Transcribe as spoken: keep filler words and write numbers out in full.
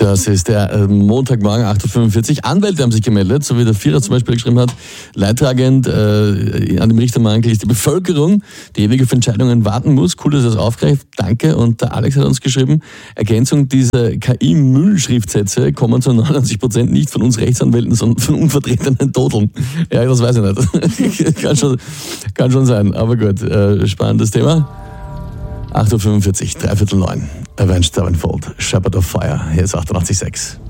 Das ist der äh, Montagmorgen, acht Uhr fünfundvierzig. Anwälte haben sich gemeldet, so wie der Vierer zum Beispiel geschrieben hat. Leidtragend äh, an dem Richtermangel ist die Bevölkerung, die ewig auf Entscheidungen warten muss. Cool, dass er das aufgreift. Danke. Und der Alex hat uns geschrieben, Ergänzung dieser K I-Müllschriftsätze kommen zu neunundneunzig Prozent nicht von uns Rechtsanwälten, sondern von unvertretenen Todeln. Ja, das weiß ich nicht. kann, schon, kann schon sein. Aber gut, äh, spannendes Thema. acht Uhr fünfundvierzig, dreiviertel neun. Avenged Sevenfold, Shepherd of Fire. Hier ist achtundachtzig Komma sechs.